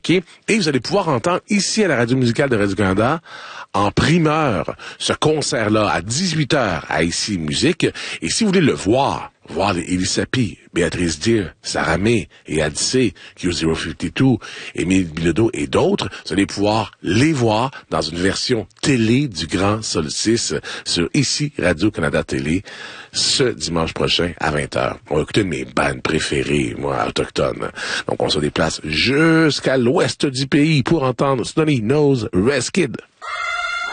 embarquer. Et vous allez pouvoir entendre ici à la radio musicale de Radio-Canada, en primeur, ce concert-là à 18h à Ici Musique. Et si vous voulez le voir Elie Sapi, Béatrice Deer, Sarah May et Adissé, Q052, Émile Bilodeau et d'autres, vous allez pouvoir les voir dans une version télé du Grand Solstice sur Ici Radio-Canada Télé ce dimanche prochain à 20h. On va écouter une de mes bandes préférées, moi, autochtones. Donc on se déplace jusqu'à l'ouest du pays pour entendre Stoney Nose Reskid.